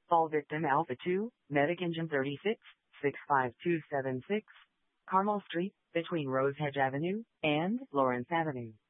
Fall victim Alpha 2, Medic Engine 36, 65276, Carmel Street, between Rosehedge Avenue and Lawrence Avenue.